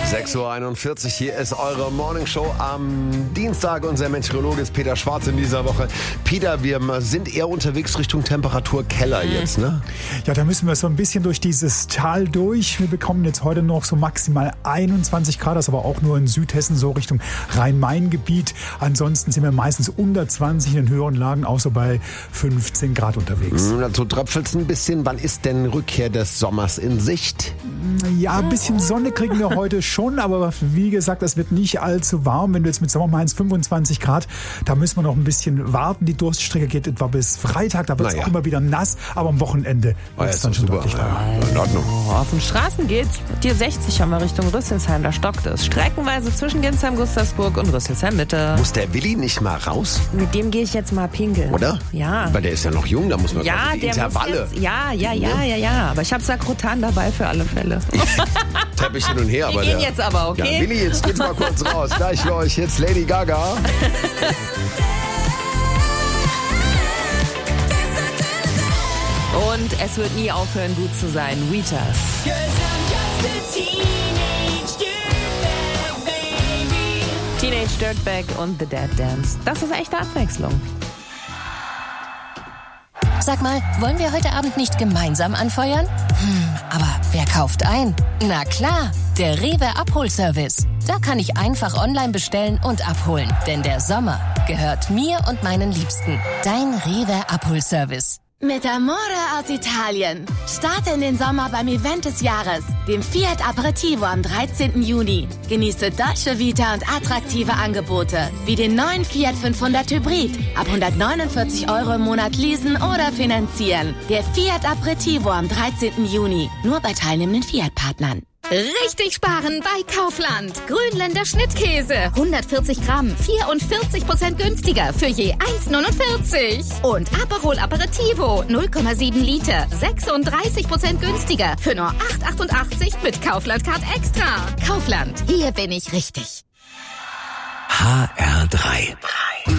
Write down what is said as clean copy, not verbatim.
6:41 Uhr, hier ist eure Morningshow am Dienstag. Unser Meteorologe ist Peter Schwarz in dieser Woche. Peter, wir sind eher unterwegs Richtung Temperaturkeller jetzt, ne? Ja, da müssen wir so ein bisschen durch dieses Tal durch. Wir bekommen jetzt heute noch so maximal 21 Grad, das aber auch nur in Südhessen, so Richtung Rhein-Main-Gebiet. Ansonsten sind wir meistens unter 20 in den höheren Lagen, auch so bei 15 Grad unterwegs. Dazu tröpfelt's ein bisschen. Wann ist denn Rückkehr des Sommers in Sicht? Ja, ein bisschen Sonne kriegen wir heute schon, aber wie gesagt, es wird nicht allzu warm. Wenn du jetzt mit Sommer meinst, 25 Grad, da müssen wir noch ein bisschen warten. Die Durststrecke geht etwa bis Freitag, da wird es auch immer wieder nass, aber am Wochenende wird es dann schon deutlich warm. In Ordnung. Auf den Straßen geht's. Die 60 haben wir Richtung Rüsselsheim, da stockt es. Streckenweise zwischen Ginsheim, Gustavsburg und Rüsselsheim Mitte. Muss der Willi nicht mal raus? Mit dem gehe ich jetzt mal pinkeln. Oder? Ja. Weil der ist ja noch jung, da muss man die Intervalle. Ja. Aber ich habe Sakrotan dabei für alle Fälle. Teppich hin und her. Wir gehen jetzt aber, okay? Ja, Willi, jetzt geht's mal kurz raus. Gleich für euch jetzt Lady Gaga. Und es wird nie aufhören, gut zu sein. Weetas. Teenage Dirtbag und The Dead Dance. Das ist echte Abwechslung. Sag mal, wollen wir heute Abend nicht gemeinsam anfeuern? Aber wer kauft ein? Na klar, der Rewe Abholservice. Da kann ich einfach online bestellen und abholen. Denn der Sommer gehört mir und meinen Liebsten. Dein Rewe Abholservice. Mit Amore aus Italien. Starte in den Sommer beim Event des Jahres, dem Fiat Aperitivo am 13. Juni. Genieße Dolce Vita und attraktive Angebote, wie den neuen Fiat 500 Hybrid. Ab 149 € im Monat leasen oder finanzieren. Der Fiat Aperitivo am 13. Juni. Nur bei teilnehmenden Fiat-Partnern. Richtig sparen bei Kaufland. Grünländer Schnittkäse. 140 Gramm, 44% günstiger für je 1,49. Und Aperol Aperitivo, 0,7 Liter, 36% günstiger für nur 8,88 mit Kaufland Card Extra. Kaufland, hier bin ich richtig. HR3.